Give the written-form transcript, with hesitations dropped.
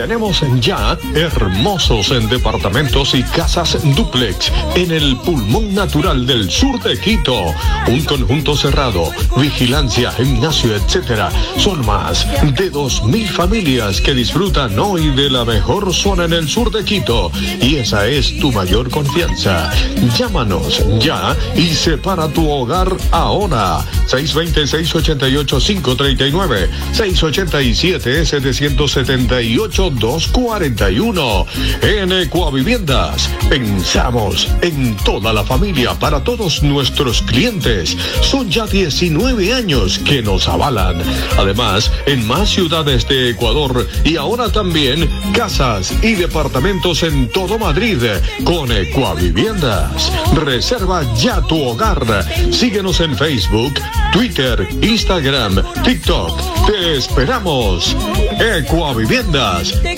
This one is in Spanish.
Tenemos ya hermosos en departamentos y casas dúplex en el pulmón natural del sur de Quito. Un conjunto cerrado, vigilancia, gimnasio, etcétera. Son más de 2.000 familias que disfrutan hoy de la mejor zona en el sur de Quito. Y esa es tu mayor confianza. Llámanos ya y separa tu hogar ahora. 620-688-539, 687-778-241. En Ecuaviviendas pensamos en toda la familia, para todos nuestros clientes. Son ya 19 años que nos avalan. Además, en más ciudades de Ecuador y ahora también casas y departamentos en todo Madrid con Ecuaviviendas. Reserva ya tu hogar. Síguenos en Facebook, Twitter, Instagram, TikTok. Te esperamos. Ecuaviviendas,